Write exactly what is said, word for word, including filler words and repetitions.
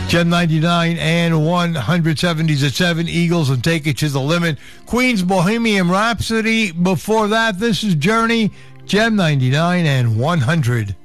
Gem ninety-nine and one hundred seventies at seven. Eagles and Take It to the Limit. Queen's Bohemian Rhapsody. Before that, this is Journey. Gem ninety-nine and one hundred.